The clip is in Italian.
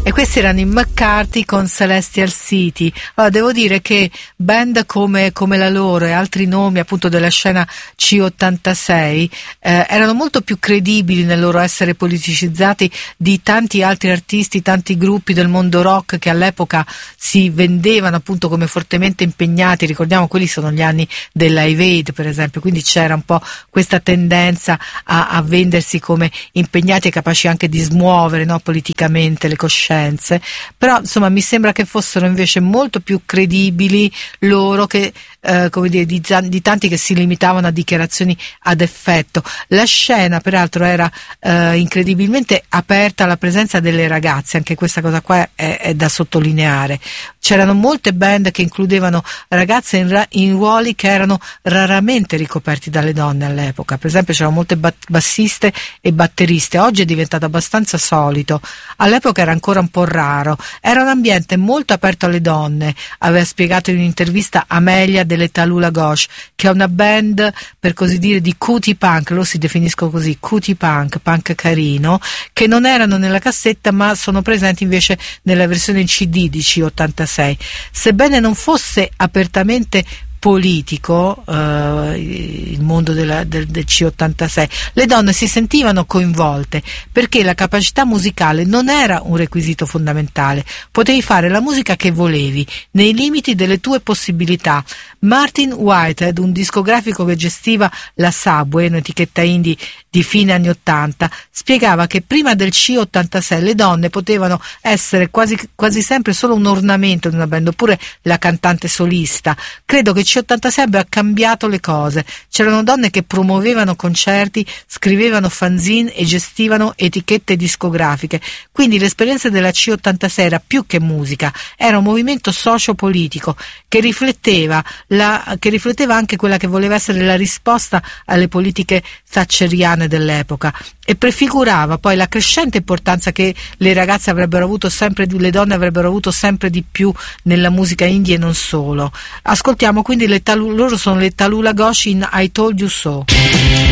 E questi erano i McCarthy con Celestial City. Allora, devo dire che band come la loro e altri nomi appunto della scena C86 erano molto più credibili nel loro essere politicizzati di tanti altri artisti, tanti gruppi del mondo rock che all'epoca si vendevano appunto come fortemente impegnati. Ricordiamo, quelli sono gli anni della Live Aid, per esempio, quindi c'era un po' questa tendenza a vendersi come impegnati e capaci anche di smuovere, no, politicamente le coscienze. Però insomma mi sembra che fossero invece molto più credibili loro che come dire, di tanti che si limitavano a dichiarazioni ad effetto. La scena peraltro era incredibilmente aperta alla presenza delle ragazze, anche questa cosa qua è da sottolineare. C'erano molte band che includevano ragazze in ruoli che erano raramente ricoperti dalle donne all'epoca. Per esempio c'erano molte bassiste e batteriste. Oggi è diventato abbastanza solito, all'epoca era ancora un po' raro. Era un ambiente molto aperto alle donne, aveva spiegato in un'intervista Amelia delle Tallulah Ghosh, che è una band per così dire di cutie punk, loro si definiscono così, cutie punk, punk carino, che non erano nella cassetta ma sono presenti invece nella versione in CD di C86. Sebbene non fosse apertamente politico il mondo del C86, le donne si sentivano coinvolte perché la capacità musicale non era un requisito fondamentale, potevi fare la musica che volevi nei limiti delle tue possibilità. Martin Whitehead, un discografico che gestiva la Subway, un'etichetta indie di fine anni 80, spiegava che prima del C86 le donne potevano essere quasi sempre solo un ornamento di una band, oppure la cantante solista. Credo che C86 abbia cambiato le cose. C'erano donne che promuovevano concerti, scrivevano fanzine e gestivano etichette discografiche. Quindi l'esperienza della C86 era più che musica, era un movimento socio-politico che rifletteva anche quella che voleva essere la risposta alle politiche thatcheriane dell'epoca e prefigurava poi la crescente importanza che le ragazze avrebbero avuto sempre di, le donne avrebbero avuto sempre di più nella musica indie e non solo. Ascoltiamo quindi loro sono le Tallulah Ghosh in I Told You So.